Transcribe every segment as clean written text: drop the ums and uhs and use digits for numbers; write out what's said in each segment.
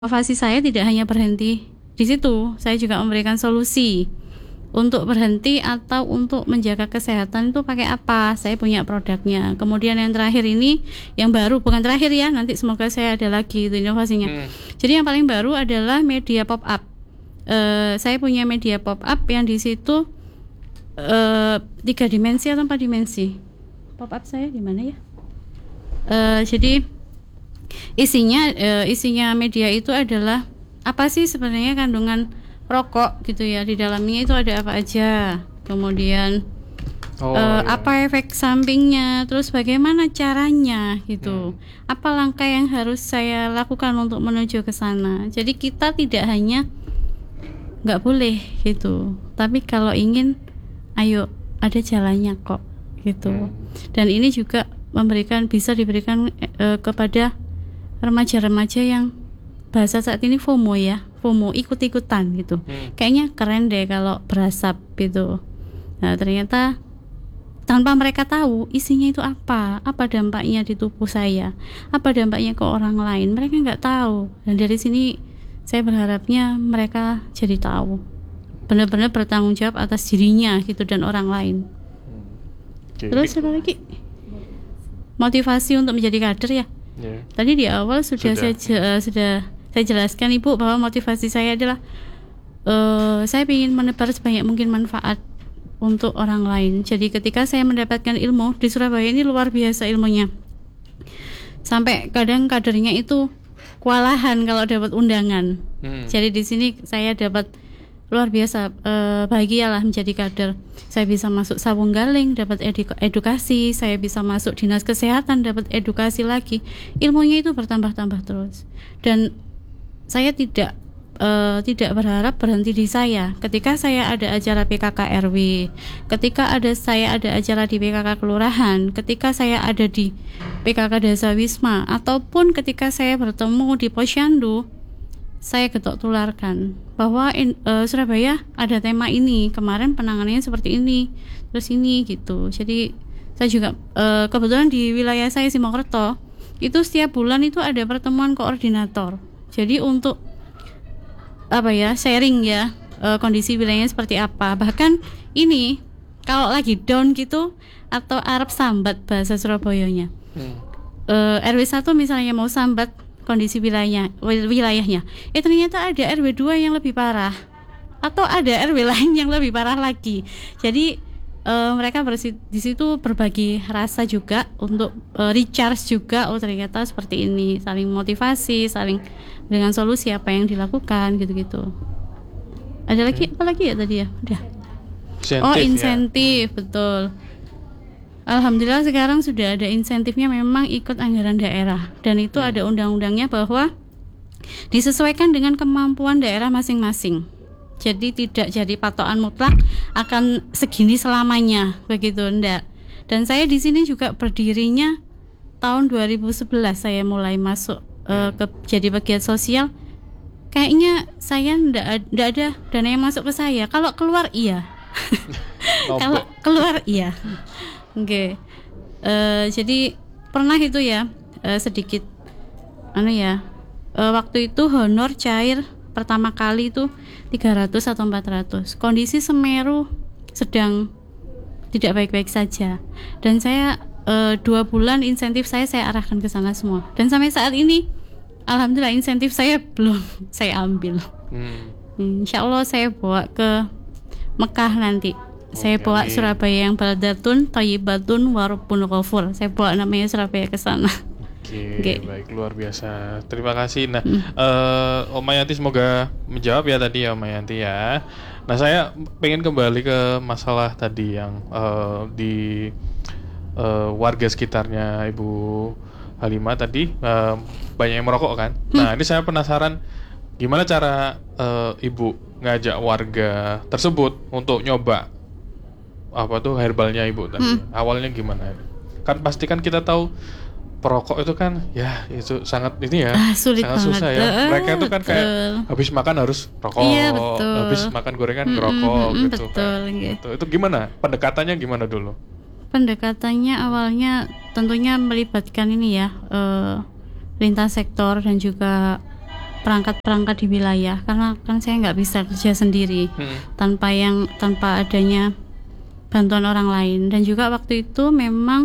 Inovasi saya tidak hanya berhenti di situ, saya juga memberikan solusi untuk berhenti atau untuk menjaga kesehatan itu pakai apa. Saya punya produknya. Kemudian yang terakhir ini, yang baru, bukan terakhir ya, nanti semoga saya ada lagi itu inovasinya. Jadi yang paling baru adalah media pop up. Saya punya media pop up yang di situ 3 dimensi atau 4 dimensi. Pop up saya di mana ya? Jadi isinya media itu adalah apa sih sebenarnya kandungan rokok gitu ya, di dalamnya itu ada apa aja, kemudian apa efek sampingnya, terus bagaimana caranya gitu, apa langkah yang harus saya lakukan untuk menuju ke sana. Jadi kita tidak hanya nggak boleh gitu, tapi kalau ingin, ayo ada jalannya kok gitu. Dan ini juga bisa diberikan kepada remaja-remaja yang bahasa saat ini FOMO ya, FOMO, ikut-ikutan gitu. Kayaknya keren deh kalau berasap gitu. Nah ternyata tanpa mereka tahu isinya itu apa dampaknya di tubuh saya, apa dampaknya ke orang lain, mereka nggak tahu. Dan dari sini saya berharapnya mereka jadi tahu, benar-benar bertanggung jawab atas dirinya gitu dan orang lain. Terus apa lagi? Motivasi untuk menjadi kader ya. Tadi di awal sudah saya jelaskan Ibu bahwa motivasi saya adalah saya ingin menebar sebanyak mungkin manfaat untuk orang lain. Jadi ketika saya mendapatkan ilmu di Surabaya ini luar biasa ilmunya, sampai kadang kadernya itu kewalahan kalau dapat undangan. Jadi di sini saya dapat luar biasa, bahagialah menjadi kader. Saya bisa masuk Sawunggaling, dapat edukasi. Saya bisa masuk dinas kesehatan, dapat edukasi lagi. Ilmunya itu bertambah-tambah terus. Dan saya tidak berharap berhenti di saya. Ketika saya ada acara PKK RW, ketika saya ada acara di PKK kelurahan, ketika saya ada di PKK Desa Wisma, ataupun ketika saya bertemu di Posyandu, saya ketok tularkan bahwa Surabaya ada tema ini, kemarin penanganannya seperti ini, terus ini gitu. Jadi saya juga kebetulan di wilayah saya Simokerto itu setiap bulan itu ada pertemuan koordinator. Jadi untuk sharing ya, kondisi wilayahnya seperti apa. Bahkan ini kalau lagi down gitu atau arep sambat bahasa Surabayanya, RW 1 misalnya mau sambat kondisi wilayahnya, ternyata ada RW 2 yang lebih parah, atau ada RW lain yang lebih parah lagi. Jadi mereka di situ berbagi rasa juga untuk recharge juga. Oh ternyata seperti ini, saling motivasi, saling dengan solusi apa yang dilakukan gitu-gitu. Ada lagi apa lagi ya tadi ya? Udah. Insentif ya. Betul. Alhamdulillah sekarang sudah ada insentifnya, memang ikut anggaran daerah, dan itu ada undang-undangnya bahwa disesuaikan dengan kemampuan daerah masing-masing. Jadi tidak jadi patokan mutlak akan segini selamanya begitu, enggak. Dan saya di sini juga berdirinya tahun 2011 saya mulai masuk jadi pegiat sosial. Kayaknya saya enggak ada dana yang masuk ke saya. Kalau keluar iya. Kalau keluar iya. Oke. Jadi pernah itu ya, sedikit waktu itu honor cair pertama kali itu 300 atau 400. Kondisi Semeru sedang tidak baik-baik saja, dan saya 2 bulan insentif saya arahkan ke sana semua. Dan sampai saat ini alhamdulillah insentif saya belum saya ambil. Insya Allah saya bawa ke Mekah nanti. Saya bawa Surabaya yang baldatun thayyibatun wa rabbun ghafur. Saya bawa namanya Surabaya ke sana. Oke, baik, luar biasa. Terima kasih. Nah, Om Yanti semoga menjawab ya tadi ya Om Yanti ya. Nah, saya pengen kembali ke masalah tadi yang di warga sekitarnya Ibu Halimah tadi, banyak yang merokok kan. Nah, ini saya penasaran gimana cara Ibu ngajak warga tersebut untuk nyoba herbalnya Ibu tadi. Awalnya gimana? Kan pasti kan kita tahu perokok itu kan ya itu sangat ini ya, sulit sangat susah ya. Mereka itu kan kayak habis makan harus rokok, habis makan gorengan ngerokok gitu. Gitu. Itu gimana? Pendekatannya gimana dulu? Pendekatannya awalnya tentunya melibatkan ini ya, lintas sektor dan juga perangkat-perangkat di wilayah, karena kan saya nggak bisa kerja sendiri tanpa adanya bantuan orang lain. Dan juga waktu itu memang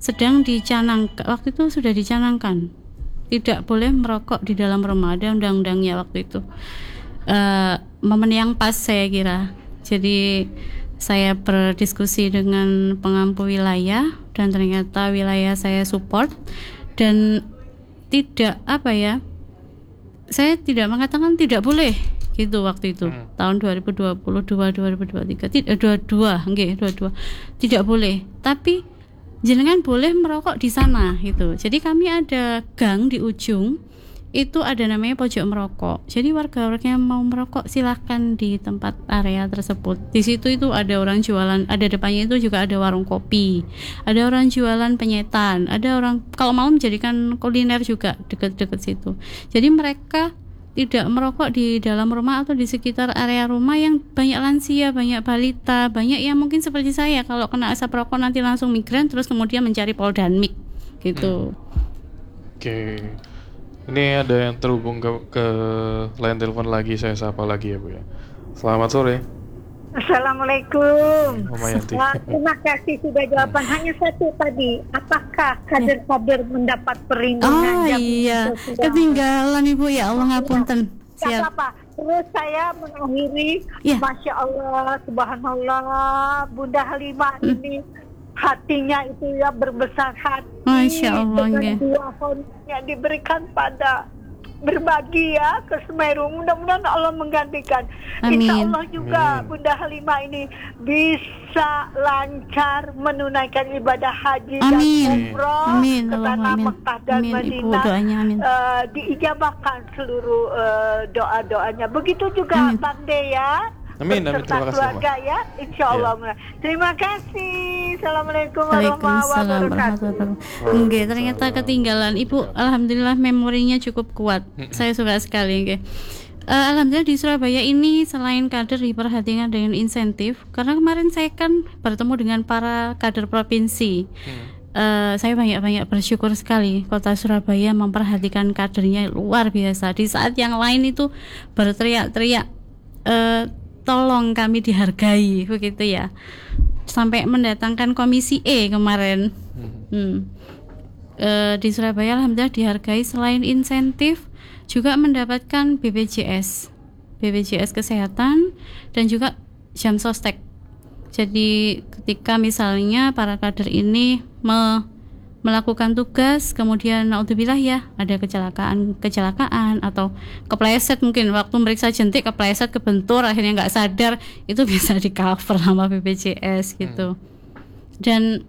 waktu itu sudah dicanangkan tidak boleh merokok di dalam rumah, ada undang-undangnya waktu itu. Momen yang pas saya kira. Jadi saya berdiskusi dengan pengampu wilayah dan ternyata wilayah saya support, dan tidak saya tidak mengatakan tidak boleh gitu waktu itu. Tahun 2022 2023 22 tidak boleh, tapi jenengan boleh merokok di sana gitu. Jadi kami ada gang di ujung itu, ada namanya pojok merokok. Jadi warga-warga yang mau merokok silahkan di tempat area tersebut. Di situ itu ada orang jualan, ada depannya itu juga ada warung kopi, ada orang jualan penyetan, ada orang kalau mau menjadikan kuliner juga dekat-dekat situ. Jadi mereka tidak merokok di dalam rumah atau di sekitar area rumah yang banyak lansia, banyak balita, banyak yang mungkin seperti saya kalau kena asap rokok nanti langsung migran terus kemudian mencari Poldanmik gitu. Oke. Ini ada yang terhubung ke line telepon lagi, saya sapa lagi ya Bu ya. Selamat sore. Assalamualaikum. Terima kasih sudah jawaban. Hanya satu tadi, apakah kader-kader mendapat perlindungan? Oh iya, ketinggalan Ibu, ya Allah ngapunten. Siap. Apa? Terus saya mengakhiri, Masya Allah, Subhanallah, Bunda Halimah ini hatinya itu ya berbesar hati. Masya Allah, dengan dua honnya diberikan pada berbagi ya ke Semeru. Mudah-mudahan Allah menggantikan. Amin. Insya Allah juga Bunda Halimah ini bisa lancar menunaikan ibadah haji dan umroh ke tanah Mekah dan Madinah. Diijabahkan seluruh doa-doanya. Begitu juga Bang De ya. Amin, terima kasih keluarga ya, insya Allah. Terima kasih. Assalamualaikum warahmatullahi wabarakatuh. Oke, ternyata ketinggalan Ibu. Alhamdulillah memorinya cukup kuat. Saya suka sekali. Alhamdulillah di Surabaya ini selain kader diperhatikan dengan insentif, karena kemarin saya kan bertemu dengan para kader provinsi. Saya banyak bersyukur sekali Kota Surabaya memperhatikan kadernya luar biasa. Di saat yang lain itu berteriak-teriak tolong kami dihargai begitu ya, sampai mendatangkan komisi E kemarin. Di Surabaya alhamdulillah dihargai, selain insentif juga mendapatkan BPJS kesehatan dan juga jam sostek. Jadi ketika misalnya para kader ini melakukan tugas, kemudian naudzubillah ya ada kecelakaan atau kepleset, mungkin waktu meriksa jentik kepleset, kebentur, akhirnya nggak sadar, itu bisa di cover sama BPJS gitu. Dan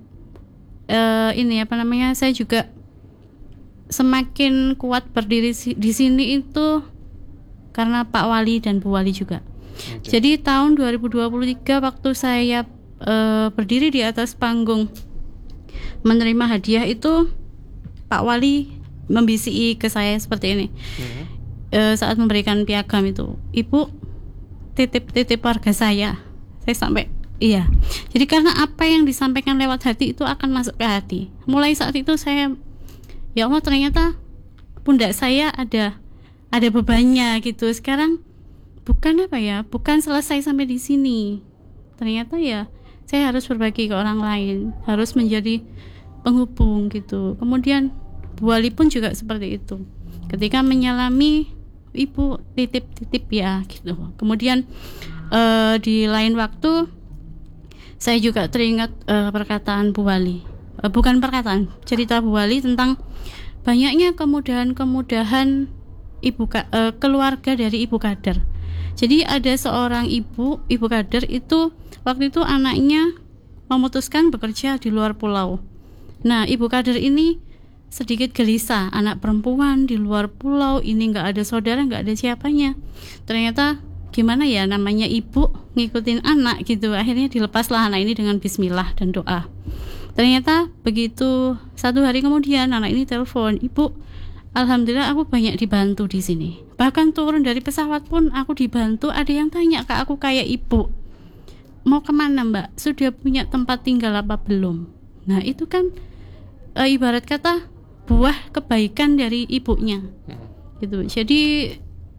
saya juga semakin kuat berdiri di sini itu karena Pak Wali dan Bu Wali juga. Jadi tahun 2023 waktu saya berdiri di atas panggung menerima hadiah itu, Pak Wali membisiki ke saya seperti ini. Saat memberikan piagam itu, Ibu titip warga saya sampai iya. Jadi karena apa yang disampaikan lewat hati itu akan masuk ke hati. Mulai saat itu saya, ya Allah, ternyata pundak saya ada bebannya gitu. Sekarang bukan selesai sampai di sini. Ternyata ya saya harus berbagi ke orang lain, harus menjadi penghubung gitu. Kemudian Bu Wali pun juga seperti itu. Ketika menyalami, Ibu titip ya gitu. Kemudian di lain waktu saya juga teringat perkataan Bu Wali. Cerita Bu Wali tentang banyaknya kemudahan keluarga dari ibu kader. Jadi ada seorang ibu kader itu waktu itu anaknya memutuskan bekerja di luar pulau. Nah, ibu kader ini sedikit gelisah, anak perempuan di luar pulau ini, nggak ada saudara, nggak ada siapanya. Ternyata gimana ya, namanya ibu ngikutin anak gitu. Akhirnya dilepaslah anak ini dengan bismillah dan doa. Ternyata begitu satu hari kemudian anak ini telepon, Ibu, alhamdulillah aku banyak dibantu di sini. Bahkan turun dari pesawat pun aku dibantu. Ada yang tanya ke aku kayak, Ibu mau kemana Mbak? Sudah punya tempat tinggal apa belum? Nah itu kan ibarat kata buah kebaikan dari ibunya gitu. Jadi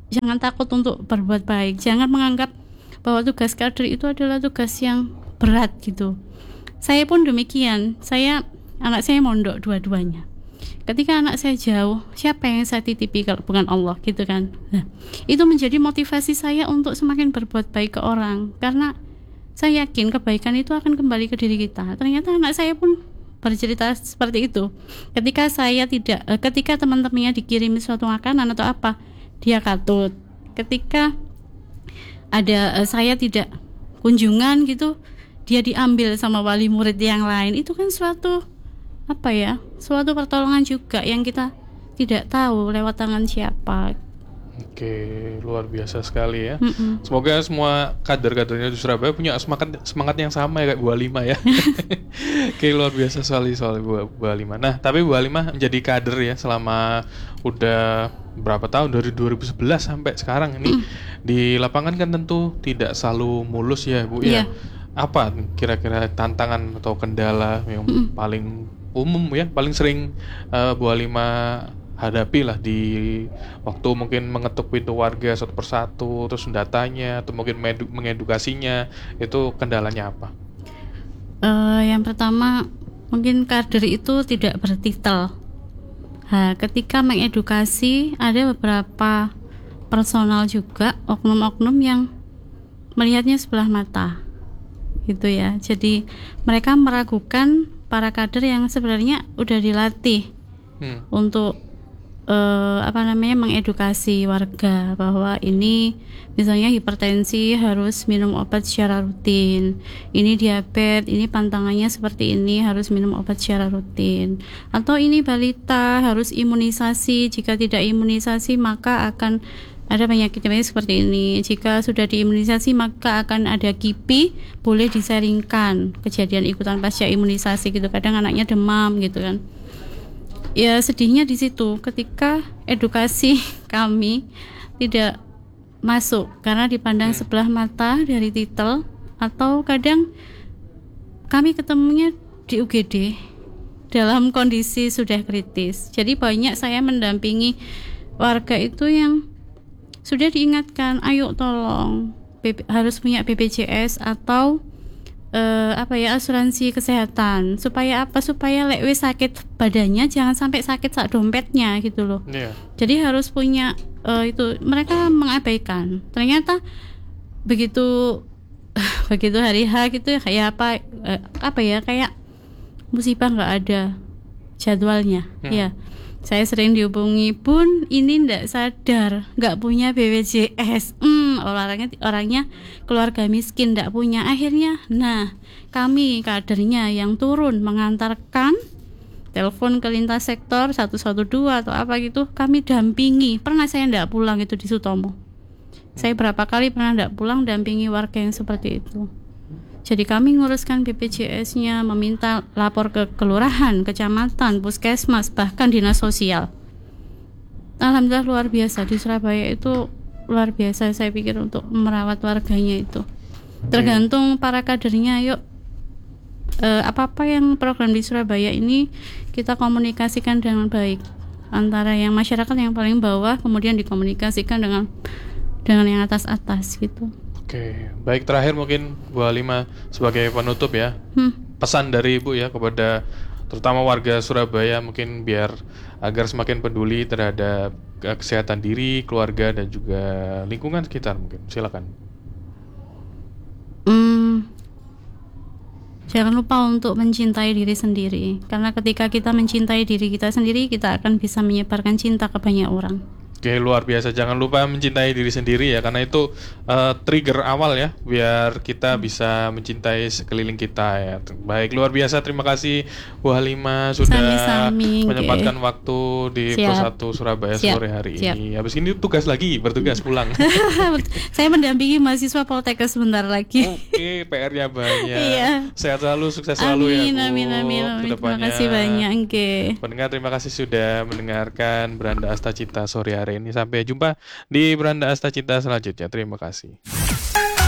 jangan takut untuk berbuat baik. Jangan menganggap bahwa tugas kader itu adalah tugas yang berat gitu. Saya pun demikian. Anak saya mondok dua-duanya. Ketika anak saya jauh, siapa yang saya titipi kalau bukan Allah gitu kan. Nah, itu menjadi motivasi saya untuk semakin berbuat baik ke orang, karena saya yakin kebaikan itu akan kembali ke diri kita. Ternyata anak saya pun bercerita seperti itu. Ketika teman-temannya dikirim suatu makanan atau apa, dia katut. Ketika ada saya tidak kunjungan gitu, dia diambil sama wali murid yang lain. Itu kan suatu pertolongan juga yang kita tidak tahu lewat tangan siapa. Oke, luar biasa sekali ya. Semoga semua kader-kadernya di Surabaya punya semangat yang sama ya kayak Bu Halimah ya. Oke, luar biasa sekali soal Bu Halimah. Nah, tapi Bu Halimah menjadi kader ya selama udah berapa tahun, dari 2011 sampai sekarang ini. Di lapangan kan tentu tidak selalu mulus ya Bu ya. Apa kira-kira tantangan atau kendala yang paling umum ya, paling sering Bu Halimah hadapi lah di waktu mungkin mengetuk pintu warga satu persatu, terus datanya atau mungkin mengedukasinya, itu kendalanya apa? Yang pertama mungkin kader itu tidak bertitel. Ketika mengedukasi ada beberapa personal juga, oknum-oknum yang melihatnya sebelah mata gitu ya. Jadi mereka meragukan para kader yang sebenarnya udah dilatih untuk mengedukasi warga bahwa ini misalnya hipertensi harus minum obat secara rutin, ini diabetes, ini pantangannya seperti ini harus minum obat secara rutin, atau ini balita harus imunisasi, jika tidak imunisasi maka akan ada penyakit seperti ini, jika sudah diimunisasi maka akan ada KIPI, boleh disaringkan kejadian ikutan pasca imunisasi gitu. Kadang anaknya demam gitu kan. Ya sedihnya di situ ketika edukasi kami tidak masuk karena dipandang sebelah mata dari titel, atau kadang kami ketemunya di UGD dalam kondisi sudah kritis. Jadi banyak saya mendampingi warga itu yang sudah diingatkan, ayo tolong harus punya BPJS atau asuransi kesehatan, supaya lek wis sakit badannya jangan sampai sakit sak dompetnya gitu loh. Jadi harus punya itu, mereka mengabaikan. Ternyata begitu hari H gitu kayak kayak musibah, nggak ada jadwalnya. Ya saya sering dihubungi, Bun ini ndak sadar nggak punya BPJS, orangnya keluarga miskin ndak punya. Akhirnya kami kadernya yang turun mengantarkan, telepon ke lintas sektor 112 atau apa gitu, kami dampingi. Pernah saya ndak pulang itu di Sutomo, saya berapa kali pernah ndak pulang dampingi warga yang seperti itu. Jadi kami nguruskan BPJS-nya, meminta lapor ke kelurahan, kecamatan, puskesmas, bahkan dinas sosial. Alhamdulillah luar biasa di Surabaya itu, luar biasa saya pikir untuk merawat warganya itu. Tergantung para kadernya. Yuk apa-apa yang program di Surabaya ini kita komunikasikan dengan baik antara yang masyarakat yang paling bawah, kemudian dikomunikasikan dengan yang atas-atas gitu. Oke, baik, terakhir mungkin Bu Halimah sebagai penutup ya, pesan dari Ibu ya kepada terutama warga Surabaya mungkin agar semakin peduli terhadap kesehatan diri, keluarga dan juga lingkungan sekitar, mungkin silakan. Jangan lupa untuk mencintai diri sendiri, karena ketika kita mencintai diri kita sendiri, kita akan bisa menyebarkan cinta ke banyak orang. Oke, luar biasa. Jangan lupa mencintai diri sendiri ya, karena itu trigger awal ya, biar kita bisa mencintai sekeliling kita ya. Baik, luar biasa. Terima kasih Bu Halimah sudah menyempatkan waktu di Pro1 Surabaya sore hari ini. Habis ini bertugas pulang. Saya mendampingi mahasiswa Poltekkes sebentar lagi. Oke, PR-nya banyak. Sehat selalu, sukses selalu ya Bu. Amin. Terima kasih banyak. Pendengar, terima kasih sudah mendengarkan Beranda Asta Cinta sore hari ini. Sampai jumpa di Beranda Asta Cinta selanjutnya. Terima kasih.